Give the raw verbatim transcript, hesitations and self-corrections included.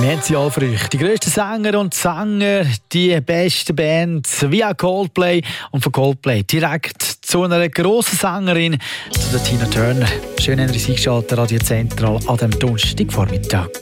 Wir haben sie aufgerückt. Die grössten Sänger und Sänger, die besten Bands wie auch Coldplay. Und von Coldplay direkt zu einer grossen Sängerin, zu der Tina Turner. Schön, dass Sie eingeschaltet Radio Zentral an diesem Donnerstagvormittag.